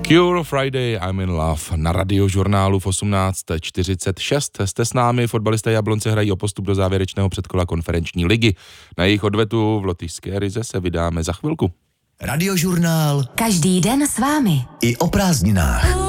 Cure Friday, I'm in Love na Radiožurnálu v 18:46. Jste s námi, fotbalisté Jablonce hrají o postup do závěrečného předkola konferenční ligy. Na jejich odvetu v lotyšské Rize se vydáme za chvilku. Radiožurnál. Každý den s vámi. I o prázdninách.